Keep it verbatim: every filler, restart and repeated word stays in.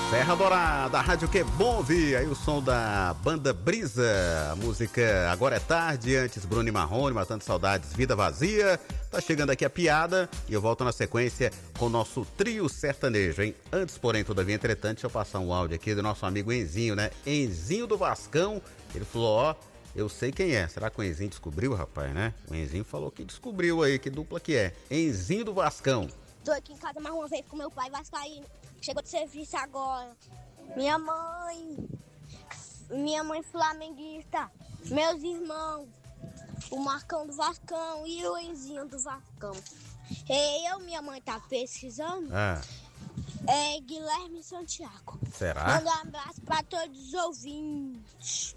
Serra Dourada, a rádio que é bom ouvir. Aí o som da banda Brisa. A música Agora é Tarde, antes Bruno e Marrone, Matando Saudades, Vida Vazia. Tá chegando aqui a piada e eu volto na sequência com o nosso trio sertanejo, hein? Antes, porém, todavia, entretanto, deixa eu passar um áudio aqui do nosso amigo Enzinho, né? Enzinho do Vascão. Ele falou, ó, eu sei quem é. Será que o Enzinho descobriu, rapaz, né? O Enzinho falou que descobriu aí, que dupla que é. Enzinho do Vascão. Tô aqui em casa mais uma vez com meu pai vascaíno. Chegou de serviço agora. Minha mãe. Minha mãe flamenguista. Meus irmãos. O Marcão do Vascão e o Enzinho do Vascão. E eu, minha mãe tá pesquisando. Ah. É Guilherme Santiago. Será? Manda um abraço pra todos os ouvintes.